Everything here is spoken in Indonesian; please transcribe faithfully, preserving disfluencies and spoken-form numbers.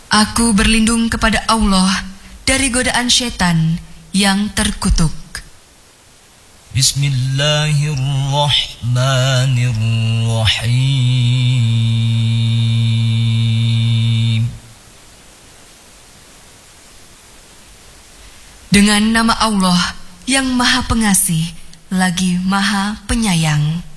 Aku berlindung kepada Allah dari godaan syaitan yang terkutuk. Bismillahirrahmanirrahim. Dengan nama Allah yang Maha Pengasih lagi Maha Penyayang.